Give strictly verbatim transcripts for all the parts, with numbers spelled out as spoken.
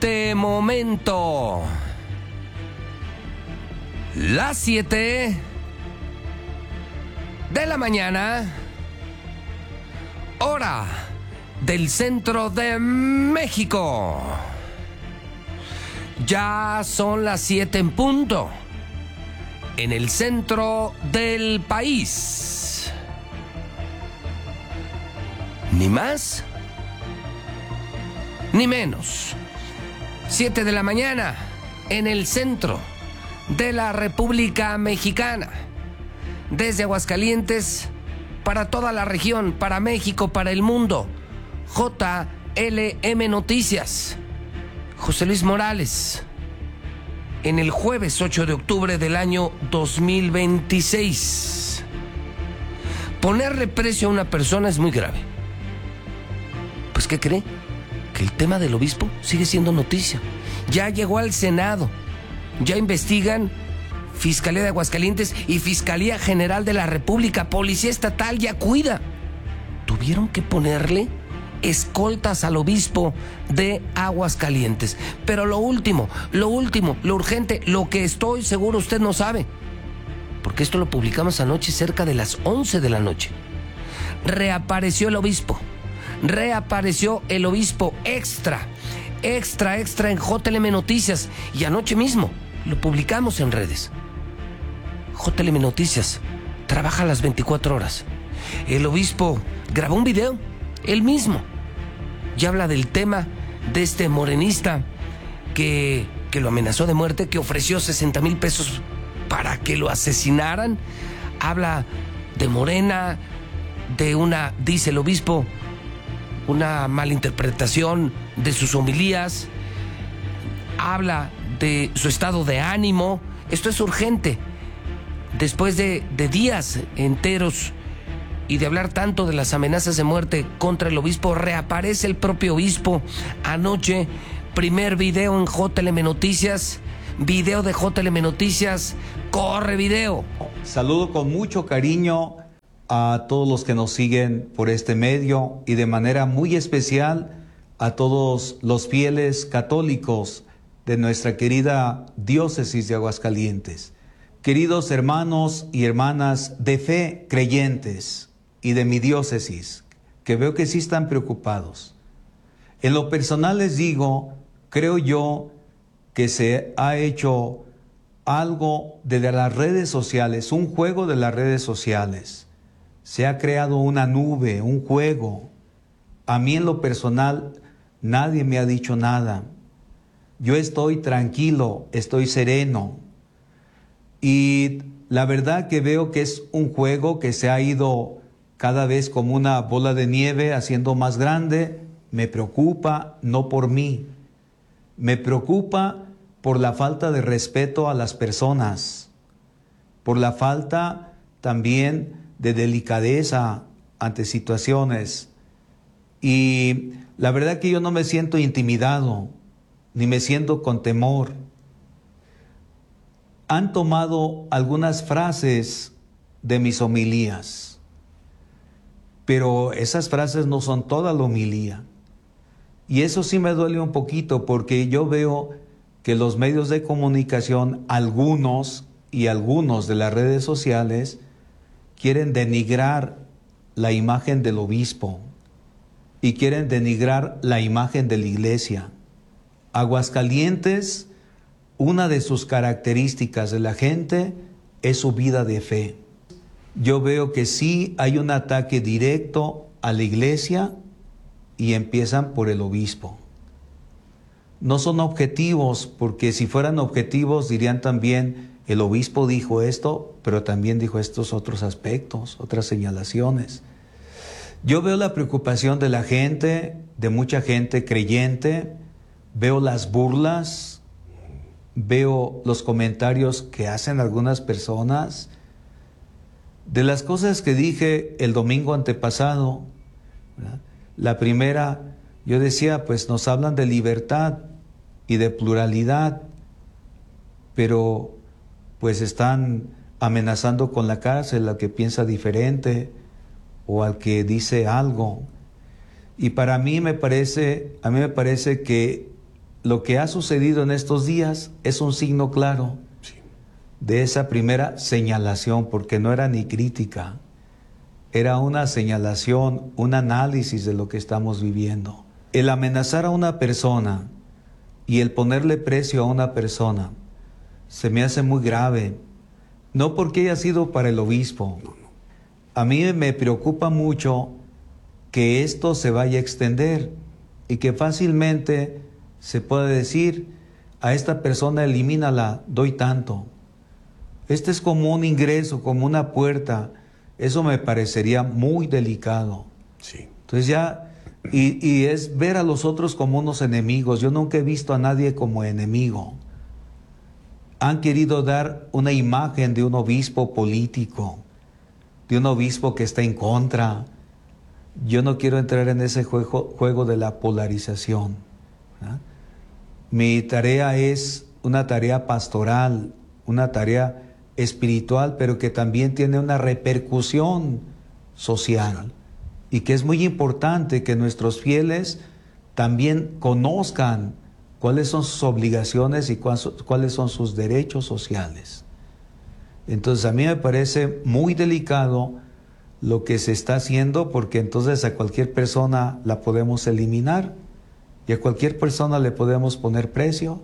este momento las siete de la mañana, hora del centro de México. Ya son las siete en punto en el centro del país. Ni más ni menos. Siete de la mañana en el centro de la República Mexicana. Desde Aguascalientes para toda la región, para México, para el mundo. J L M Noticias. José Luis Morales. En el jueves ocho de octubre del año dos mil veintiséis. Ponerle precio a una persona es muy grave. Pues, ¿qué cree? Que el tema del obispo sigue siendo noticia. Ya llegó al Senado. Ya investigan Fiscalía de Aguascalientes y Fiscalía General de la República. Policía Estatal ya cuida. Tuvieron que ponerle escoltas al obispo de Aguascalientes. Pero lo último, lo último, lo urgente, lo que estoy seguro usted no sabe, porque esto lo publicamos anoche cerca de las once de la noche. Reapareció el obispo. Reapareció el obispo extra, extra, extra en J L M Noticias. Y anoche mismo lo publicamos en redes. J L M Noticias trabaja a las veinticuatro horas. El obispo grabó un video, él mismo, y habla del tema de este morenista que, que lo amenazó de muerte, que ofreció sesenta mil pesos para que lo asesinaran. Habla de Morena, de una, dice el obispo, una malinterpretación de sus homilías. Habla de su estado de ánimo. Esto es urgente. Después de, de días enteros y de hablar tanto de las amenazas de muerte contra el obispo, reaparece el propio obispo. Anoche, primer video en J L M Noticias. Video de J L M Noticias. Corre video. Saludo con mucho cariño a todos los que nos siguen por este medio y de manera muy especial a todos los fieles católicos de nuestra querida diócesis de Aguascalientes. Queridos hermanos y hermanas de fe creyentes y de mi diócesis, que veo que sí están preocupados. En lo personal les digo, creo yo que se ha hecho algo de las redes sociales, un juego de las redes sociales. Se ha creado una nube, un juego. A mí en lo personal nadie me ha dicho nada. Yo estoy tranquilo, estoy sereno. Y la verdad que veo que es un juego que se ha ido cada vez como una bola de nieve haciendo más grande. Me preocupa, no por mí. Me preocupa por la falta de respeto a las personas. Por la falta también de delicadeza ante situaciones. Y la verdad que yo no me siento intimidado, ni me siento con temor. Han tomado algunas frases de mis homilías, pero esas frases no son toda la homilía. Y eso sí me duele un poquito, porque yo veo que los medios de comunicación, algunos y algunos de las redes sociales, quieren denigrar la imagen del obispo y quieren denigrar la imagen de la iglesia. Aguascalientes, una de sus características de la gente es su vida de fe. Yo veo que sí hay un ataque directo a la iglesia y empiezan por el obispo. No son objetivos, porque si fueran objetivos dirían también: el obispo dijo esto, pero también dijo estos otros aspectos, otras señalaciones. Yo veo la preocupación de la gente, de mucha gente creyente, veo las burlas, veo los comentarios que hacen algunas personas. De las cosas que dije el domingo antepasado, ¿verdad? La primera, yo decía, pues nos hablan de libertad y de pluralidad, pero pues están amenazando con la cárcel al que piensa diferente o al que dice algo. Y para mí me parece, a mí me parece que lo que ha sucedido en estos días es un signo claro sí. de esa primera señalación, porque no era ni crítica, era una señalación, un análisis de lo que estamos viviendo. El amenazar a una persona y el ponerle precio a una persona se me hace muy grave, no porque haya sido para el obispo. A mí me preocupa mucho que esto se vaya a extender y que fácilmente se pueda decir, a esta persona elimínala, doy tanto. Este es como un ingreso, como una puerta. Eso me parecería muy delicado. Sí. Entonces ya, y, y es ver a los otros como unos enemigos. Yo nunca he visto a nadie como enemigo. Han querido dar una imagen de un obispo político, de un obispo que está en contra. Yo no quiero entrar en ese juego, juego de la polarización. ¿eh? Mi tarea es una tarea pastoral, una tarea espiritual, pero que también tiene una repercusión social y que es muy importante que nuestros fieles también conozcan cuáles son sus obligaciones y cuáles son sus derechos sociales. Entonces a mí me parece muy delicado lo que se está haciendo, porque entonces a cualquier persona la podemos eliminar y a cualquier persona le podemos poner precio.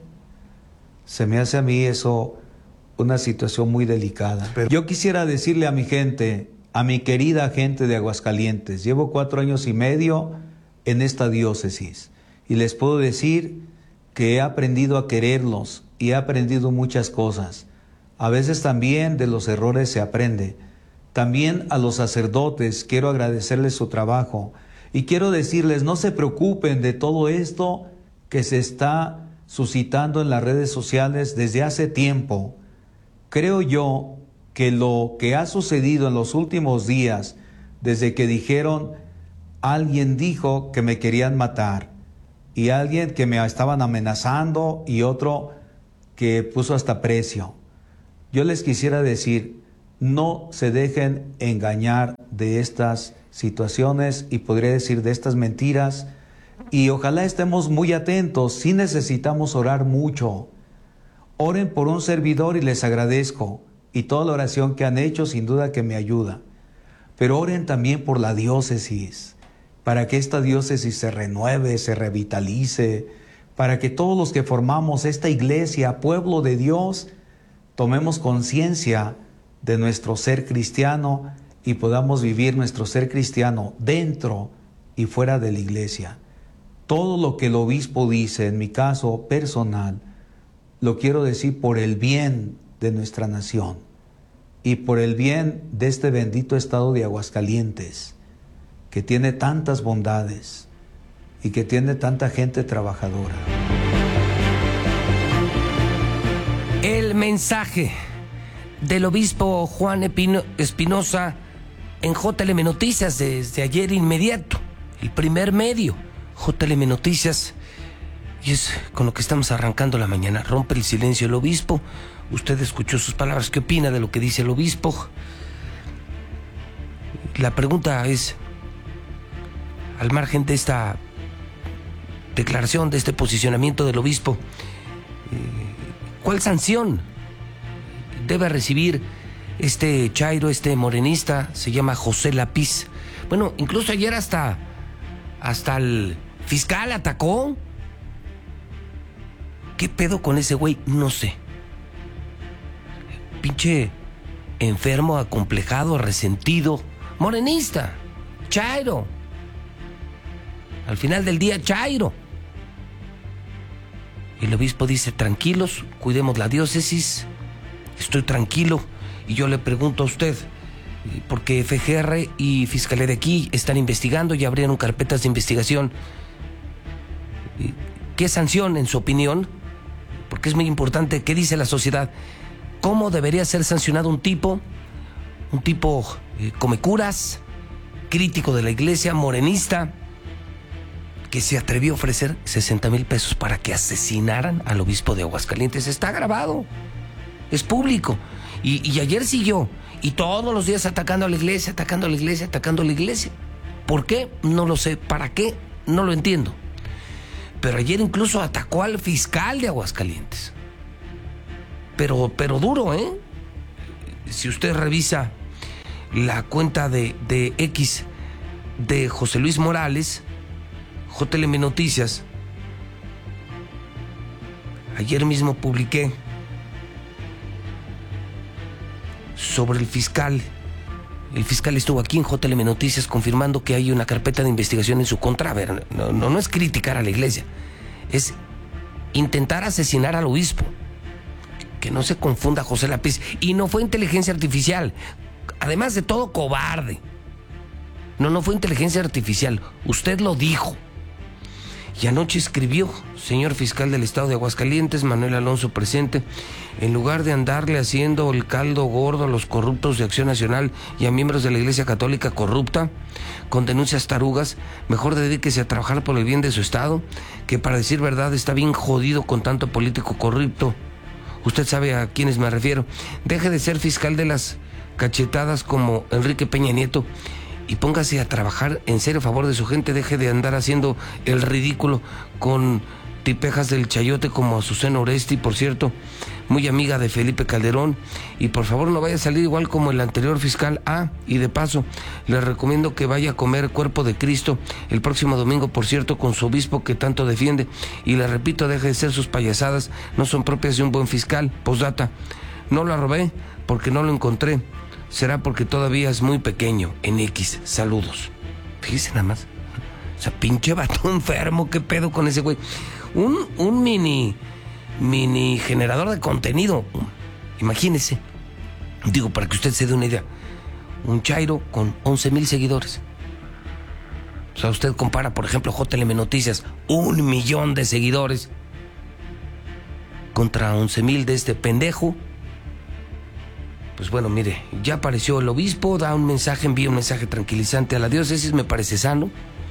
Se me hace a mí eso una situación muy delicada. Pero yo quisiera decirle a mi gente, a mi querida gente de Aguascalientes, llevo cuatro años y medio en esta diócesis y les puedo decir que he aprendido a quererlos y he aprendido muchas cosas. A veces también de los errores se aprende. También a los sacerdotes quiero agradecerles su trabajo y quiero decirles, no se preocupen de todo esto que se está suscitando en las redes sociales desde hace tiempo. Creo yo que lo que ha sucedido en los últimos días, desde que dijeron, alguien dijo que me querían matar, y alguien que me estaban amenazando, y otro que puso hasta precio. Yo les quisiera decir, no se dejen engañar de estas situaciones, y podría decir de estas mentiras, y ojalá estemos muy atentos. Sí necesitamos orar mucho. Oren por un servidor y les agradezco, y toda la oración que han hecho sin duda que me ayuda. Pero oren también por la diócesis, para que esta diócesis se renueve, se revitalice, para que todos los que formamos esta iglesia, pueblo de Dios, tomemos conciencia de nuestro ser cristiano y podamos vivir nuestro ser cristiano dentro y fuera de la iglesia. Todo lo que el obispo dice, en mi caso personal, lo quiero decir por el bien de nuestra nación y por el bien de este bendito estado de Aguascalientes, que tiene tantas bondades y que tiene tanta gente trabajadora. El mensaje del obispo Juan Espinosa en J L M Noticias desde ayer inmediato, el primer medio, J L M Noticias, y es con lo que estamos arrancando la mañana. Rompe el silencio el obispo. Usted escuchó sus palabras. ¿Qué opina de lo que dice el obispo? La pregunta es, al margen de esta declaración, de este posicionamiento del obispo, ¿cuál sanción debe recibir este chairo, este morenista? Se llama José Lapiz. Bueno, incluso ayer hasta, hasta el fiscal atacó. ¿Qué pedo con ese güey? No sé. Pinche enfermo, acomplejado, resentido, morenista, chairo. Al final del día, chairo. El obispo dice, tranquilos, cuidemos la diócesis, estoy tranquilo. Y yo le pregunto a usted, porque F G R y Fiscalía de aquí están investigando y abrieron carpetas de investigación, ¿qué sanción, en su opinión? Porque es muy importante, ¿qué dice la sociedad? ¿Cómo debería ser sancionado un tipo, un tipo eh, comecuras, crítico de la iglesia, morenista, que se atrevió a ofrecer sesenta mil pesos para que asesinaran al obispo de Aguascalientes? Está grabado, es público. Y, y ayer siguió, y todos los días atacando a la iglesia, atacando a la iglesia, atacando a la iglesia. ¿Por qué? No lo sé. ¿Para qué? No lo entiendo. Pero ayer incluso atacó al fiscal de Aguascalientes. Pero, pero duro, ¿eh? Si usted revisa la cuenta de, de X de José Luis Morales, J L M Noticias, ayer mismo publiqué sobre el fiscal. El fiscal estuvo aquí en J L M Noticias confirmando que hay una carpeta de investigación en su contra. A ver, no, no, no es criticar a la iglesia, es intentar asesinar al obispo. Que no se confunda José Lápiz. Y no fue inteligencia artificial. Además de todo, cobarde. No, no fue inteligencia artificial. Usted lo dijo. Y anoche escribió, señor fiscal del estado de Aguascalientes, Manuel Alonso presente, en lugar de andarle haciendo el caldo gordo a los corruptos de Acción Nacional y a miembros de la Iglesia Católica corrupta, con denuncias tarugas, mejor dedíquese a trabajar por el bien de su estado, que para decir verdad está bien jodido con tanto político corrupto. Usted sabe a quiénes me refiero. Deje de ser fiscal de las cachetadas como Enrique Peña Nieto y póngase a trabajar en serio a favor de su gente. Deje de andar haciendo el ridículo con tipejas del chayote como Azucena Oresti, por cierto, muy amiga de Felipe Calderón. Y por favor no vaya a salir igual como el anterior fiscal. Ah, y de paso, le recomiendo que vaya a comer Cuerpo de Cristo el próximo domingo, por cierto, con su obispo que tanto defiende. Y le repito, deje de ser sus payasadas, no son propias de un buen fiscal. Postdata, no lo robé porque no lo encontré. Será porque todavía es muy pequeño. En X, saludos. Fíjese nada más. O sea, pinche vato enfermo, qué pedo con ese güey. Un, un mini, mini generador de contenido. Imagínese. Digo, para que usted se dé una idea. Un chairo con once mil seguidores. O sea, usted compara, por ejemplo, J L M Noticias, un millón de seguidores contra once mil de este pendejo. Pues bueno, mire, ya apareció el obispo, da un mensaje, envía un mensaje tranquilizante a la diócesis, me parece sano.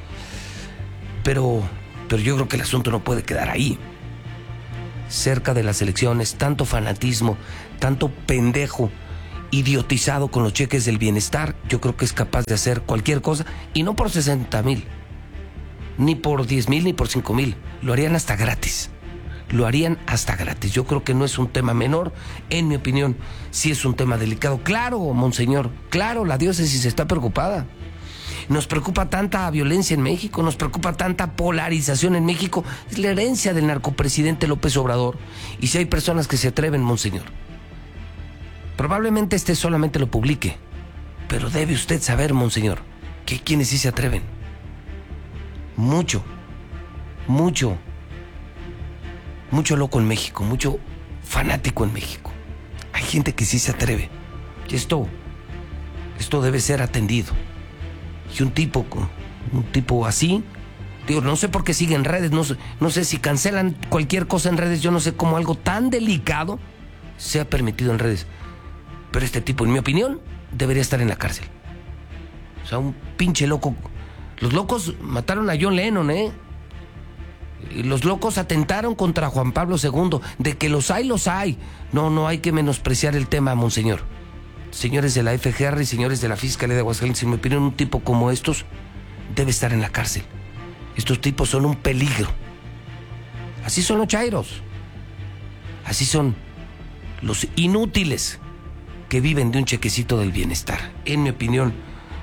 Pero, pero yo creo que el asunto no puede quedar ahí. Cerca de las elecciones, tanto fanatismo, tanto pendejo idiotizado con los cheques del bienestar, yo creo que es capaz de hacer cualquier cosa, y no por sesenta mil, ni por diez mil, ni por cinco mil, lo harían hasta gratis. Lo harían hasta gratis. Yo creo que no es un tema menor. En mi opinión, sí es un tema delicado. Claro, monseñor, claro, la diócesis está preocupada. Nos preocupa tanta violencia en México, nos preocupa tanta polarización en México. Es la herencia del narcopresidente López Obrador. Y si hay personas que se atreven, monseñor, probablemente este solamente lo publique, pero debe usted saber, monseñor, que hay quienes sí se atreven. Mucho, mucho. Mucho loco en México, mucho fanático en México. Hay gente que sí se atreve. Y esto, esto debe ser atendido. Y un tipo, un tipo así, digo, no sé por qué sigue en redes, no sé, no sé si cancelan cualquier cosa en redes, yo no sé cómo algo tan delicado sea permitido en redes. Pero este tipo, en mi opinión, debería estar en la cárcel. O sea, un pinche loco. Los locos mataron a John Lennon, ¿eh? Los locos atentaron contra Juan Pablo segundo. De que los hay, los hay. No, no hay que menospreciar el tema, monseñor. Señores de la F G R y señores de la Fiscalía de Aguascalientes, en mi opinión, un tipo como estos debe estar en la cárcel. Estos tipos son un peligro. Así son los chairos. Así son los inútiles que viven de un chequecito del bienestar. En mi opinión,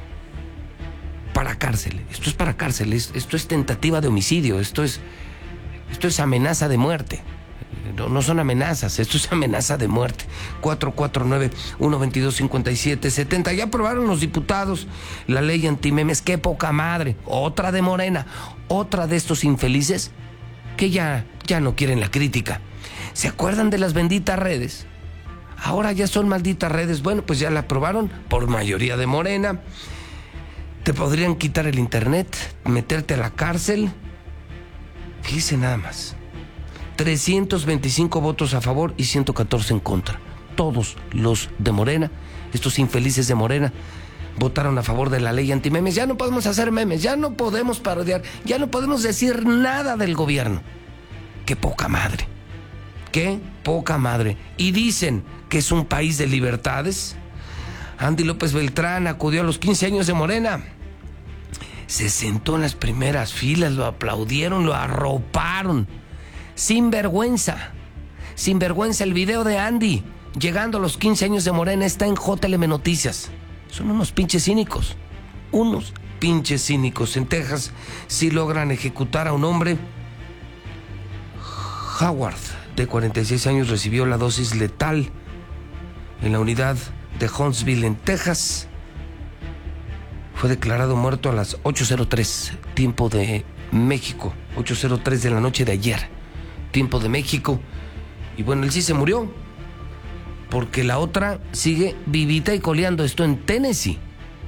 para cárcel. Esto es para cárcel. Esto es tentativa de homicidio. Esto es... Esto es amenaza de muerte. No, no son amenazas, esto es amenaza de muerte. cuatro cuatro nueve, uno dos dos, cinco siete siete cero. Ya aprobaron los diputados la ley antimemes. ¡Qué poca madre! Otra de Morena, otra de estos infelices que ya, ya no quieren la crítica. ¿Se acuerdan de las benditas redes? Ahora ya son malditas redes. Bueno, pues ya la aprobaron por mayoría de Morena. Te podrían quitar el internet, meterte a la cárcel. Fíjese nada más. trescientos veinticinco votos a favor y ciento catorce en contra. Todos los de Morena, estos infelices de Morena, votaron a favor de la ley antimemes. Ya no podemos hacer memes, ya no podemos parodiar, ya no podemos decir nada del gobierno. ¡Qué poca madre! ¡Qué poca madre! Y dicen que es un país de libertades. Andy López Beltrán acudió a los quince años de Morena. Se sentó en las primeras filas, lo aplaudieron, lo arroparon. Sin vergüenza. Sin vergüenza. El video de Andy llegando a los quince años de Morena está en J L M Noticias. Son unos pinches cínicos. Unos pinches cínicos. En Texas sí logran ejecutar a un hombre. Howard, de cuarenta y seis años, recibió la dosis letal en la unidad de Huntsville, en Texas. Fue declarado muerto a las ocho cero tres, tiempo de México. ocho cero tres de la noche de ayer, tiempo de México. Y bueno, él sí se murió, porque la otra sigue vivita y coleando. Esto en Tennessee.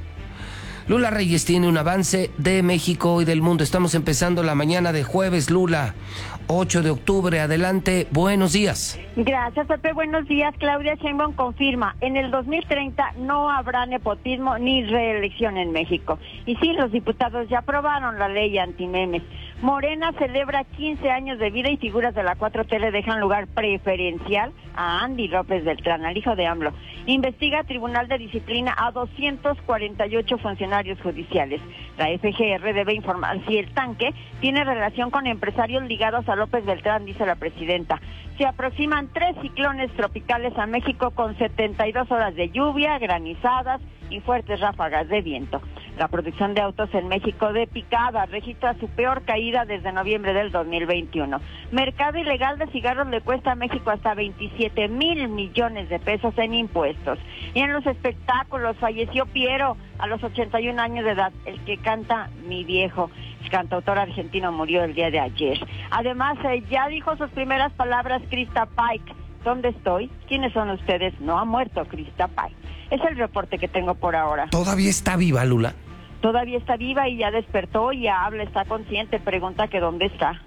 Lula Reyes tiene un avance de México y del mundo. Estamos empezando la mañana de jueves, Lula, ocho de octubre. Adelante, buenos días. Gracias, Pepe. Buenos días. Claudia Sheinbaum confirma, en el dos mil treinta no habrá nepotismo ni reelección en México. Y sí, los diputados ya aprobaron la ley antimemes. Morena celebra quince años de vida y figuras de la cuatro T le dejan lugar preferencial a Andy López Beltrán, al hijo de AMLO. Investiga Tribunal de Disciplina a doscientos cuarenta y ocho funcionarios judiciales. La F G R debe informar si el tanque tiene relación con empresarios ligados a López Beltrán, dice la presidenta. Se aproximan tres ciclones tropicales a México con setenta y dos horas de lluvia, granizadas y fuertes ráfagas de viento. La producción de autos en México de picada registra su peor caída desde noviembre del dos mil veintiuno. Mercado ilegal de cigarros le cuesta a México hasta veintisiete mil millones de pesos en impuestos. Y en los espectáculos falleció Piero a los ochenta y un años de edad, el que canta Mi Viejo. El cantautor argentino murió el día de ayer. Además, eh, ya dijo sus primeras palabras Krista Pike. ¿Dónde estoy? ¿Quiénes son ustedes? No ha muerto Krista Pike. Es el reporte que tengo por ahora. ¿Todavía está viva, Lula? Todavía está viva y ya despertó, ya habla, está consciente, pregunta que dónde está.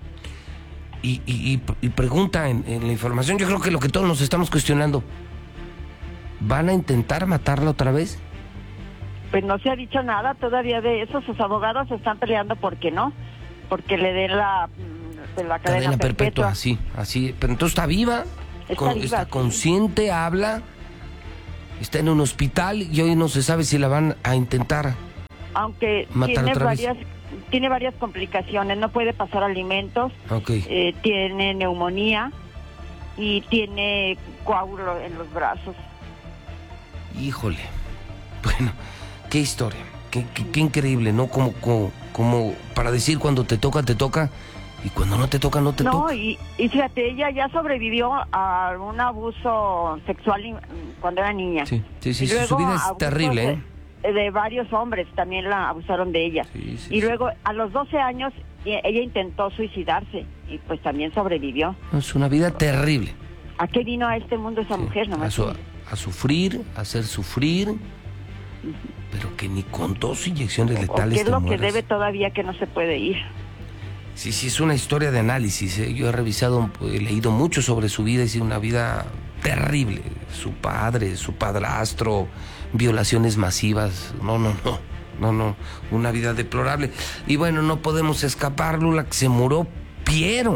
Y, y, y, y pregunta en, en la información, yo creo que lo que todos nos estamos cuestionando, ¿van a intentar matarla otra vez? Pues no se ha dicho nada todavía de eso, sus abogados están peleando porque no, porque le den la, de la cadena, cadena perpetua. perpetua. Así, así, pero entonces está viva, está, con, viva, está sí. consciente, habla, está en un hospital y hoy no se sabe si la van a intentar aunque matar tiene otra varias vez. Tiene varias complicaciones, no puede pasar alimentos, okay. eh, tiene neumonía y tiene coágulo en los brazos. Híjole, bueno, qué historia, qué, qué, qué increíble, ¿no? Como, como, como para decir cuando te toca, te toca, y cuando no te toca, no te no, toca. No, y, y fíjate, ella ya sobrevivió a un abuso sexual cuando era niña. Sí, sí, sí, su vida es terrible, ¿eh? De, de varios hombres también la abusaron de ella. Sí, sí, y sí. luego, a los doce años, ella intentó suicidarse y pues también sobrevivió. Es una vida terrible. ¿A qué vino a este mundo esa sí, mujer? No a, su, a sufrir, a hacer sufrir, uh-huh. pero que ni con dos inyecciones letales. ¿Qué es te lo mueras. que debe todavía que no se puede ir? Sí, sí, es una historia de análisis. ¿eh? Yo he revisado, he leído mucho sobre su vida, es una vida terrible. Su padre, su padrastro, violaciones masivas. No, no, no, no, no, una vida deplorable. Y bueno, no podemos escapar, Lula, que se murió Piero.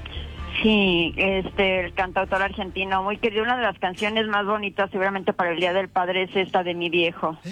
Sí, este, el cantautor argentino, muy querido. Una de las canciones más bonitas seguramente para el Día del Padre es esta de Mi Viejo.